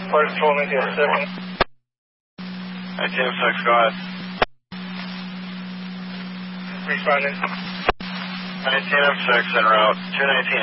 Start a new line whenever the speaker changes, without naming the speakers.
Part 12, maybe a second.
19M6, go ahead.
Responding.
19M6 en route,